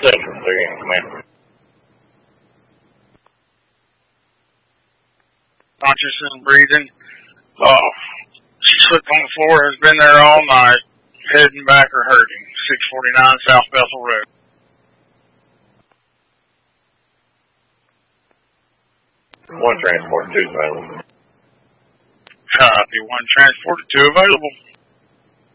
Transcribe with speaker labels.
Speaker 1: Central, they're in command.
Speaker 2: Conscious and breathing. 6 foot on the floor, has been there all night. Head and back are hurting. 649 South Bethel Road.
Speaker 1: One transport, 2 available.
Speaker 2: Copy. 1 transport, 2 available.